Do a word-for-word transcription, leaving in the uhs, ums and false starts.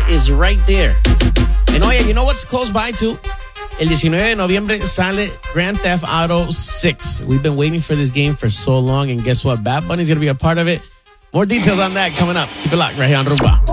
is right there. And oye, you know what's close by too? El nineteen de noviembre sale Grand Theft Auto six. We've been waiting for this game for so long, and guess what? Bad Bunny's going to be a part of it. More details on that coming up. Keep it locked right here on Rumba.